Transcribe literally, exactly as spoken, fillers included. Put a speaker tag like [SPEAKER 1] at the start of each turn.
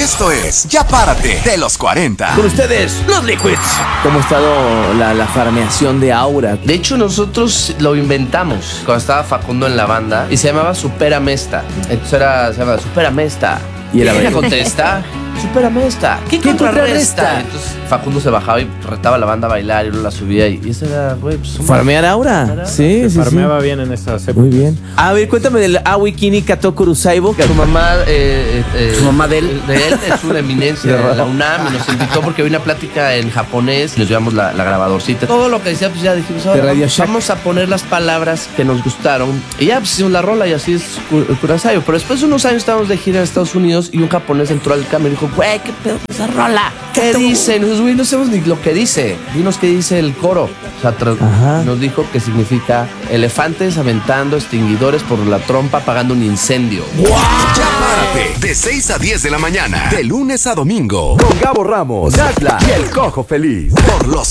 [SPEAKER 1] Esto es Ya Párate de los cuarenta.
[SPEAKER 2] Con ustedes, los Liquids.
[SPEAKER 3] ¿Cómo ha estado la, la farmeación de Aura?
[SPEAKER 2] De hecho, nosotros lo inventamos cuando estaba Facundo en la banda y se llamaba Supérame esta. Entonces era, se llamaba Supérame esta.
[SPEAKER 3] Y él
[SPEAKER 2] ella
[SPEAKER 3] abría.
[SPEAKER 2] contesta, Supérame esta. ¿Qué,
[SPEAKER 3] ¿Qué
[SPEAKER 2] contrarresta?
[SPEAKER 3] contrarresta?
[SPEAKER 2] Entonces Facundo se bajaba y retaba a la banda a bailar y luego la subía y, y eso era, güey, pues somos-
[SPEAKER 3] ¿Farmear Aura? Sí,
[SPEAKER 4] Se
[SPEAKER 3] sí,
[SPEAKER 4] farmeaba
[SPEAKER 3] sí.
[SPEAKER 4] bien en esas épocas.
[SPEAKER 3] Muy bien. A ver, cuéntame del Aoi Kini Katoku Saibo.
[SPEAKER 2] Su mamá, eh, eh,
[SPEAKER 3] Su mamá de él.
[SPEAKER 2] de él es una eminencia de la UNAM y nos invitó porque había una plática en japonés y nos llevamos la, la grabadorcita. Todo lo que decía, pues ya dijimos, ahora
[SPEAKER 3] De Radio
[SPEAKER 2] vamos,
[SPEAKER 3] Shack.
[SPEAKER 2] vamos a poner las palabras que nos gustaron. Y ya, pues hicimos la rola y así es Ku- Kurosawa. Pero después de unos años estábamos de gira en Estados Unidos y un japonés entró al cámara y dijo, güey, ¿qué pedo con esa rola? ¿Qué dice? Nosotros, güey, no sabemos ni lo que dice. Dinos qué dice el coro. O sea, tra-
[SPEAKER 3] Ajá.
[SPEAKER 2] nos dijo que significa elefantes aventando extinguidores por la trompa apagando un incendio.
[SPEAKER 1] Ya Párate de seis a diez de la mañana, de lunes a domingo,
[SPEAKER 5] Con Gabo Ramos, Atla y el Cojo Feliz.
[SPEAKER 1] por los